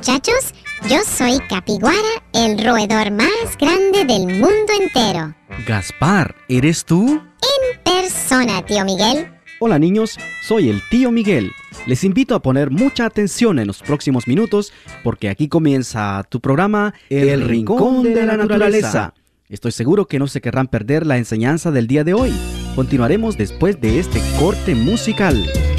muchachos, yo soy Capiguara, el roedor más grande del mundo entero. Gaspar, ¿eres tú? En persona, tío Miguel. Hola niños, soy el tío Miguel. Les invito a poner mucha atención en los próximos minutos porque aquí comienza tu programa El Rincón de la Naturaleza. Estoy seguro que no se querrán perder la enseñanza del día de hoy. Continuaremos después de este corte musical.